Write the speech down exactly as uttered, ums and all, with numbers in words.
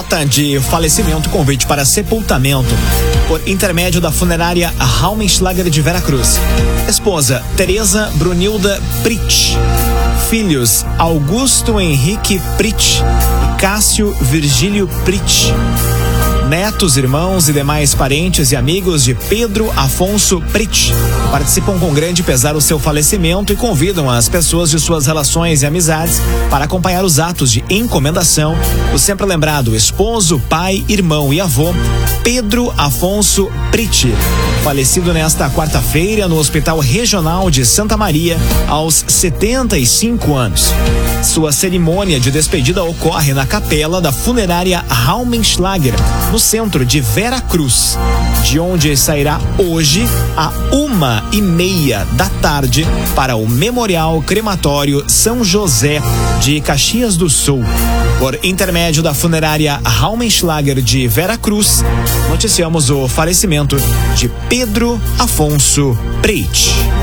Nota de falecimento, convite para sepultamento por intermédio da funerária Raumenschlager de Veracruz. Esposa Tereza Brunilda Pritch. Filhos Augusto Henrique Pritch e Cássio Virgílio Pritch. Netos, irmãos e demais parentes e amigos de Pedro Afonso Pritch participam com grande pesar o seu falecimento e convidam as pessoas de suas relações e amizades para acompanhar os atos de encomendação do sempre lembrado esposo, pai, irmão e avô Pedro Afonso Pritch, falecido nesta quarta-feira no Hospital Regional de Santa Maria aos setenta e cinco anos. Sua cerimônia de despedida ocorre na capela da funerária Raumenschlager, no centro de Veracruz, de onde sairá hoje a uma e meia da tarde para o Memorial Crematório São José de Caxias do Sul. Por intermédio da funerária Raumenschlager de Veracruz, noticiamos o falecimento de Pedro Afonso Pritch.